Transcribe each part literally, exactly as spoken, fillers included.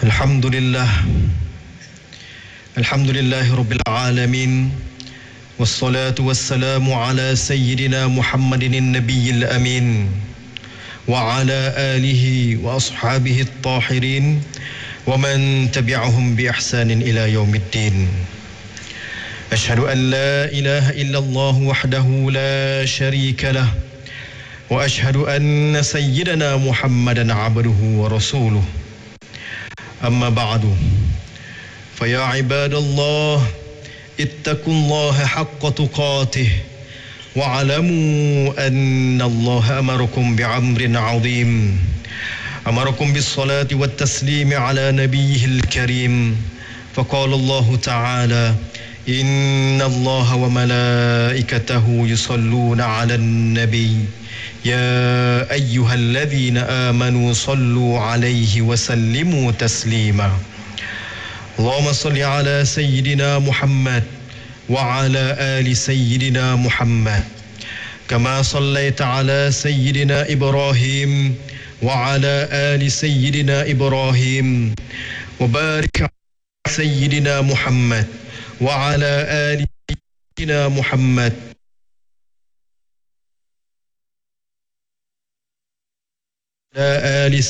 Alhamdulillah. Alhamdulillahi Rabbil Alamin. Wassalatu wassalamu ala Sayyidina Muhammadin Nabiyil Amin wa ala alihi wa ashabihi at-tahirin wa man tabi'ahum bi ihsanin ila yaumiddin. Ashhadu an la ilaha illallah wahdahu la sharika lah wa ashhadu anna Sayyidina Muhammadan abduhu wa rasuluh. Amma ba'du. Faya ibadallah, ittaqullaha haqqa tuqatih wa'alamu anna Allah amarakum bi'amrin 'azim. Amarakum bis-salati wat-taslimi 'ala nabiyyihil karim. Faqala Allah ta'ala: Inna Allah wa malaikatahu yusalluna 'alan nabiy. يا أيها الذين آمنوا صلوا عليه وسلموا تسليما. اللهم صل على سيدنا محمد وعلى آل سيدنا محمد كما صليت على سيدنا إبراهيم وعلى آل سيدنا إبراهيم وبارك على سيدنا محمد وعلى آل سيدنا محمد لا آل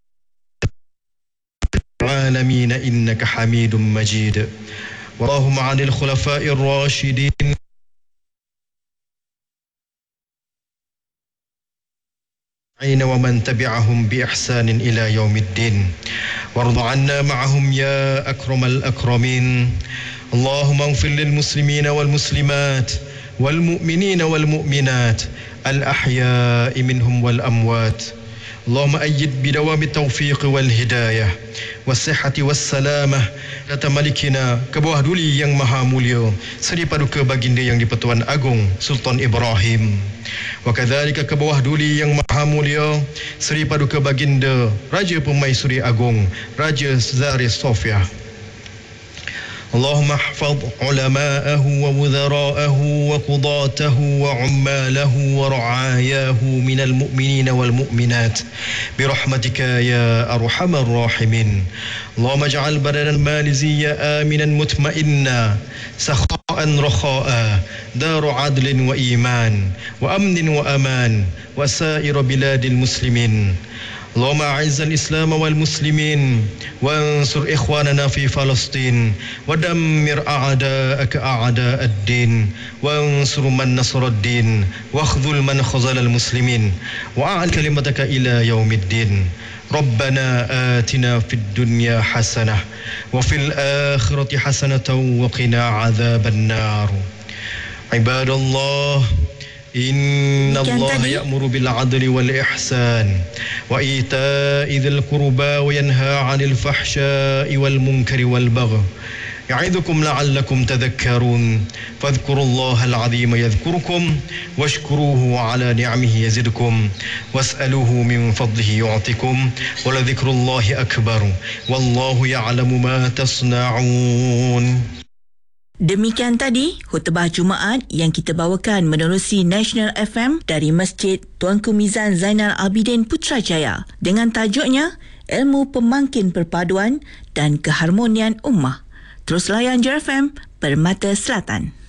العالمين إنك حميد مجيد. اللهم عن الخلفاء الراشدين ومن تبعهم بإحسان إلى يوم الدين، وارض عنا معهم يا أكرم الأكرمين. اللهم اغفر للمسلمين والمسلمات والمؤمنين والمؤمنات الأحياء منهم والأموات. اللهم أيد بدوام التوفيق والهداية والصحة والسلامة Data Malikina ke bawah duli yang maha mulia Seri Paduka Baginda yang di-Pertuan Agong Sultan Ibrahim, wa kadzalika ke bawah duli yang maha mulia Seri Paduka Baginda Raja Permaisuri Agong Raja Zari Sofia. اللهم احفظ علماءه ووزراءه وقضاته وعماله ورعاياه من المؤمنين والمؤمنات برحمتك يا أرحم الراحمين. اللهم اجعل بلدنا المالزية آمنا مطمئنا سخاء رخاء دار عدل وإيمان وأمن وأمان وسائر بلاد المسلمين. اللهم أعز الإسلام والمسلمين وانصر إخواننا في فلسطين ودمر أعداءك أعداء الدين وانصر من نصر الدين واخذل من خذل المسلمين وأعل كلمتك إلى يوم الدين. ربنا آتنا في الدنيا حسنة وفي الآخرة حسنة وقنا عذاب النار. عباد الله، إن الله يأمر بالعدل والإحسان وإيتاء ذي القربى وينهى عن الفحشاء والمنكر والبغي يعظكم لعلكم تذكرون. فاذكروا الله العظيم يذكركم واشكروه على نعمه يزدكم واسألوه من فضله يعطكم ولذكر الله أكبر والله يعلم ما تصنعون. Demikian tadi khutbah Jumaat yang kita bawakan menerusi National F M dari Masjid Tuanku Mizan Zainal Abidin Putrajaya dengan tajuknya Ilmu Pemangkin Perpaduan dan Keharmonian Ummah. Terus layan J F M Permata Selatan.